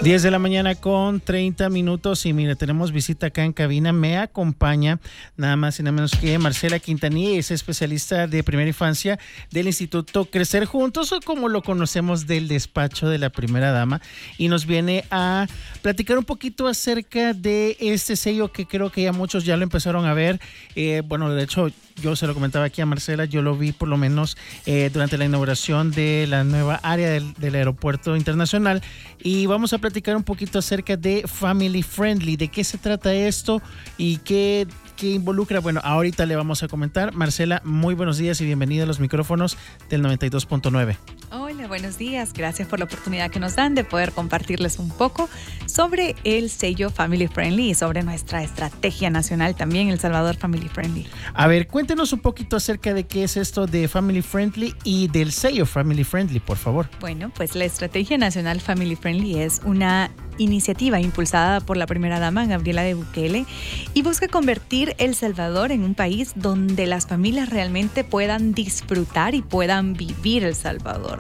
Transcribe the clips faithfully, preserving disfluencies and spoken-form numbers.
diez de la mañana con treinta minutos y mire, tenemos visita acá en cabina. Me acompaña nada más y nada menos que Marcela Quintanilla, es especialista de primera infancia del Instituto Crecer Juntos, o como lo conocemos, del despacho de la primera dama, y nos viene a platicar un poquito acerca de este sello que creo que ya muchos ya lo empezaron a ver. Eh, bueno, de hecho, yo se lo comentaba aquí a Marcela, yo lo vi por lo menos eh, durante la inauguración de la nueva área del, del aeropuerto internacional, y vamos a platicar un poquito acerca de Family Friendly, de qué se trata esto y qué, qué involucra. Bueno, ahorita le vamos a comentar. Marcela, muy buenos días y bienvenida a los micrófonos del noventa y dos punto nueve. Hola, buenos días. Gracias por la oportunidad que nos dan de poder compartirles un poco sobre el sello Family Friendly y sobre nuestra estrategia nacional también, El Salvador Family Friendly. A ver, cuéntenos un poquito acerca de qué es esto de Family Friendly y del sello Family Friendly, por favor. Bueno, pues la estrategia nacional Family Friendly es una iniciativa impulsada por la primera dama, Gabriela de Bukele, y busca convertir El Salvador en un país donde las familias realmente puedan disfrutar y puedan vivir El Salvador.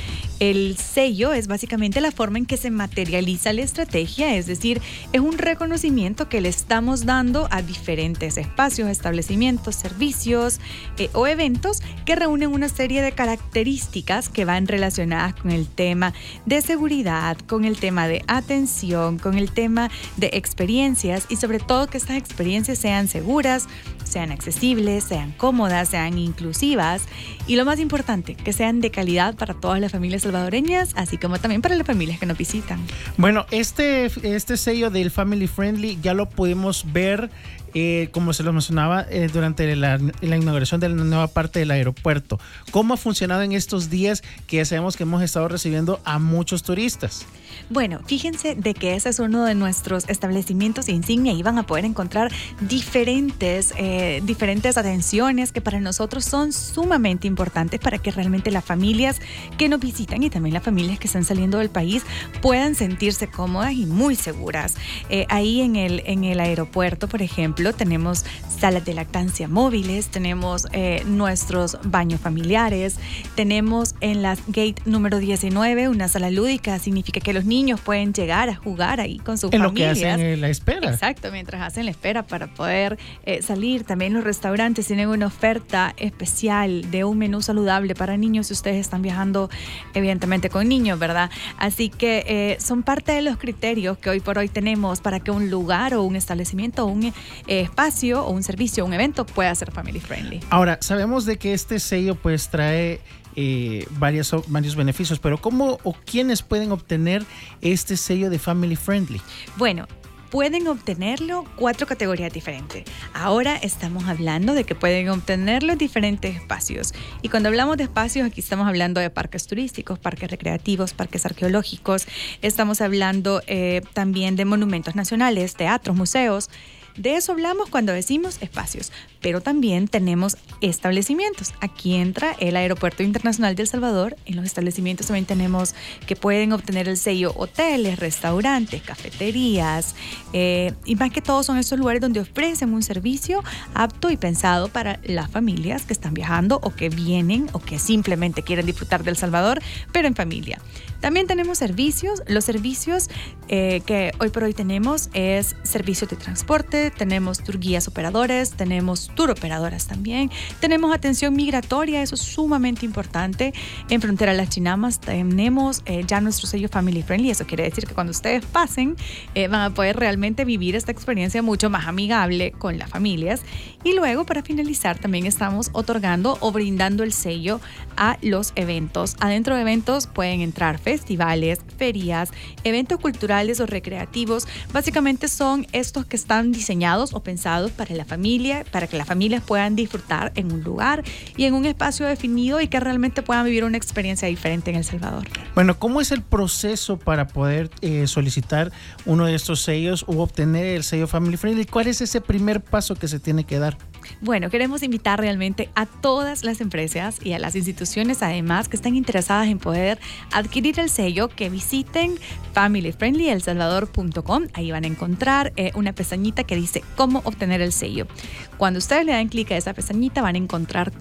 El sello es básicamente la forma en que se materializa la estrategia, es decir, es un reconocimiento que le estamos dando a diferentes espacios, establecimientos, servicios eh, o eventos que reúnen una serie de características que van relacionadas con el tema de seguridad, con el tema de atención, con el tema de experiencias, y sobre todo que estas experiencias sean seguras, sean accesibles, sean cómodas, sean inclusivas, y lo más importante, que sean de calidad para todas las familias salvadoreñas, así como también para las familias que nos visitan. Bueno, este, este sello del Family Friendly ya lo pudimos ver, eh, como se lo mencionaba, eh, durante la, la inauguración de la nueva parte del aeropuerto. ¿Cómo ha funcionado en estos días que ya sabemos que hemos estado recibiendo a muchos turistas? Bueno, fíjense de que ese es uno de nuestros establecimientos insignia y van a poder encontrar diferentes, eh, diferentes atenciones que para nosotros son sumamente importantes para que realmente las familias que nos visitan y también las familias que están saliendo del país puedan sentirse cómodas y muy seguras. Eh, ahí en el, en el aeropuerto, por ejemplo, tenemos salas de lactancia móviles, tenemos eh, nuestros baños familiares, tenemos en la gate número diecinueve una sala lúdica, significa que los niños pueden llegar a jugar ahí con sus en familias. En lo que hacen en la espera. Exacto, mientras hacen la espera para poder eh, salir. También los restaurantes tienen una oferta especial de un menú saludable para niños si ustedes están viajando evidentemente con niños, ¿verdad? Así que eh, son parte de los criterios que hoy por hoy tenemos para que un lugar o un establecimiento o un eh, espacio o un servicio o un evento pueda ser family friendly. Ahora, sabemos de que este sello pues trae Eh, varios, varios beneficios, pero ¿cómo o quiénes pueden obtener este sello de Family Friendly? Bueno, pueden obtenerlo cuatro categorías diferentes. Ahora estamos hablando de que pueden obtenerlo en diferentes espacios. Y cuando hablamos de espacios, aquí estamos hablando de parques turísticos, parques recreativos, parques arqueológicos. Estamos hablando eh, también de monumentos nacionales, teatros, museos. De eso hablamos cuando decimos espacios, pero también tenemos establecimientos. Aquí entra el Aeropuerto Internacional de El Salvador. En los establecimientos también tenemos que pueden obtener el sello hoteles, restaurantes, cafeterías, eh, y más que todo son estos lugares donde ofrecen un servicio apto y pensado para las familias que están viajando o que vienen o que simplemente quieren disfrutar de El Salvador, pero en familia. También tenemos servicios. Los servicios eh, que hoy por hoy tenemos es servicios de transporte, tenemos tour guías operadores, tenemos tour operadoras también, tenemos atención migratoria, eso es sumamente importante. En Frontera Las Chinamas tenemos eh, ya nuestro sello Family Friendly. Eso quiere decir que cuando ustedes pasen eh, van a poder realmente vivir esta experiencia mucho más amigable con las familias. Y luego, para finalizar, también estamos otorgando o brindando el sello a los eventos. Adentro de eventos pueden entrar festivales, ferias, eventos culturales o recreativos. Básicamente son estos que están diseñados o pensados para la familia, para que las familias puedan disfrutar en un lugar y en un espacio definido y que realmente puedan vivir una experiencia diferente en El Salvador. Bueno, ¿cómo es el proceso para poder eh, solicitar uno de estos sellos u obtener el sello Family Friendly? ¿Cuál es ese primer paso que se tiene que dar? Bueno, queremos invitar realmente a todas las empresas y a las instituciones además que están interesadas en poder adquirir el sello, que visiten family friendly el salvador punto com. Ahí van a encontrar eh, una pestañita que dice cómo obtener el sello. Cuando ustedes le dan clic a esa pestañita van a encontrar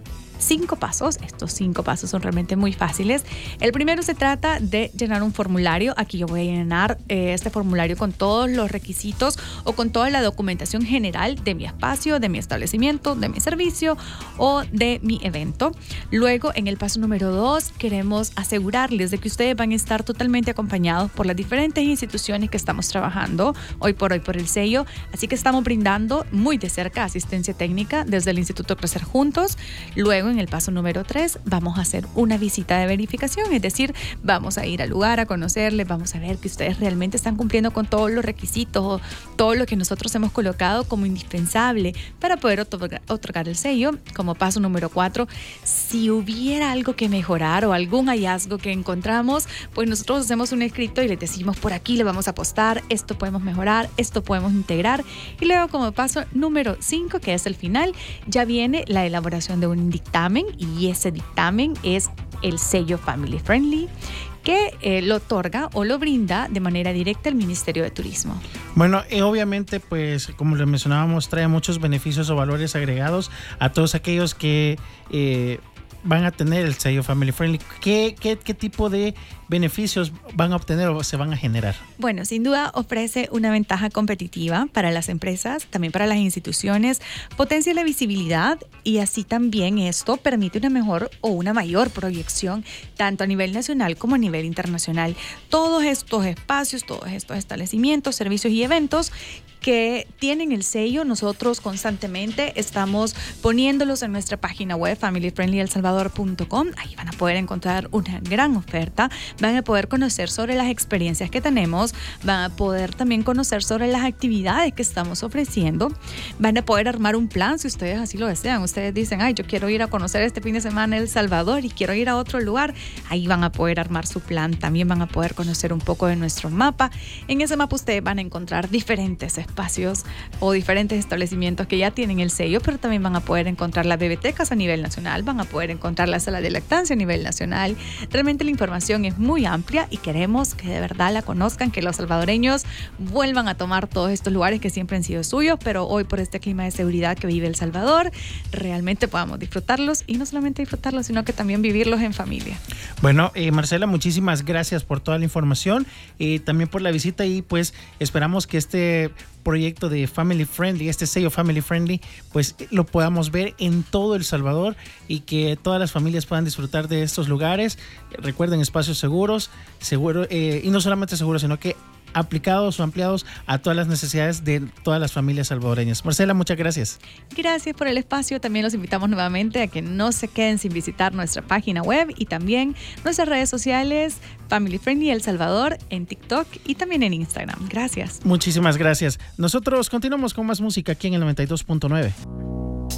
cinco pasos. Estos cinco pasos son realmente muy fáciles. El primero se trata de llenar un formulario. Aquí yo voy a llenar eh, este formulario con todos los requisitos o con toda la documentación general de mi espacio, de mi establecimiento, de mi servicio o de mi evento. Luego, en el paso número dos, queremos asegurarles de que ustedes van a estar totalmente acompañados por las diferentes instituciones que estamos trabajando hoy por hoy por el sello. Así que estamos brindando muy de cerca asistencia técnica desde el Instituto Crecer Juntos. Luego, en el paso número tres, vamos a hacer una visita de verificación, es decir, vamos a ir al lugar a conocerles, vamos a ver que ustedes realmente están cumpliendo con todos los requisitos, todo lo que nosotros hemos colocado como indispensable para poder otorgar, otorgar el sello. Como paso número cuatro, si hubiera algo que mejorar o algún hallazgo que encontramos, pues nosotros hacemos un escrito y les decimos: por aquí le vamos a apostar, esto podemos mejorar, esto podemos integrar. Y luego, como paso número cinco, que es el final, ya viene la elaboración de un dictamen, y ese dictamen es el sello Family Friendly, que eh, lo otorga o lo brinda de manera directa el Ministerio de Turismo. Bueno, y obviamente, pues, como les mencionábamos, trae muchos beneficios o valores agregados a todos aquellos que eh, van a tener el sello Family Friendly. ¿Qué, qué, qué tipo de beneficios van a obtener o se van a generar? Bueno, sin duda ofrece una ventaja competitiva para las empresas, también para las instituciones, potencia la visibilidad, y así también esto permite una mejor o una mayor proyección tanto a nivel nacional como a nivel internacional. Todos estos espacios, todos estos establecimientos, servicios y eventos que tienen el sello, nosotros constantemente estamos poniéndolos en nuestra página web family friendly el salvador punto com. Ahí van a poder encontrar una gran oferta, van a poder conocer sobre las experiencias que tenemos, van a poder también conocer sobre las actividades que estamos ofreciendo, van a poder armar un plan si ustedes así lo desean. Ustedes dicen: ay, yo quiero ir a conocer este fin de semana El Salvador y quiero ir a otro lugar. Ahí van a poder armar su plan, también van a poder conocer un poco de nuestro mapa. En ese mapa ustedes van a encontrar diferentes espacios o diferentes establecimientos que ya tienen el sello, pero también van a poder encontrar las bebetecas a nivel nacional, van a poder encontrar la sala de lactancia a nivel nacional. Realmente la información es muy amplia y queremos que de verdad la conozcan, que los salvadoreños vuelvan a tomar todos estos lugares que siempre han sido suyos, pero hoy, por este clima de seguridad que vive El Salvador, realmente podamos disfrutarlos, y no solamente disfrutarlos, sino que también vivirlos en familia. Bueno, eh, Marcela, muchísimas gracias por toda la información y eh, también por la visita, y pues esperamos que este proyecto de Family Friendly, este sello Family Friendly, pues lo podamos ver en todo El Salvador y que todas las familias puedan disfrutar de estos lugares. Recuerden, espacios seguros, seguro, eh, y no solamente seguros, sino que aplicados o ampliados a todas las necesidades de todas las familias salvadoreñas. Marcela, muchas gracias. Gracias por el espacio. También los invitamos nuevamente a que no se queden sin visitar nuestra página web y también nuestras redes sociales Family Friendly El Salvador en TikTok y también en Instagram. Gracias. Muchísimas gracias. Nosotros continuamos con más música aquí en el noventa y dos punto nueve.